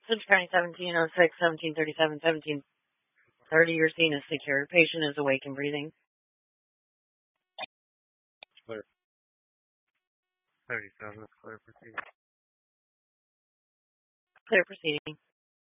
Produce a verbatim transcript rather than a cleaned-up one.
Central County seventeen oh six, seventeen thirty-seven, seventeen thirty. Your scene is secure. Patient is awake and breathing. Clear. thirty-seven, clear proceeding. Clear proceeding.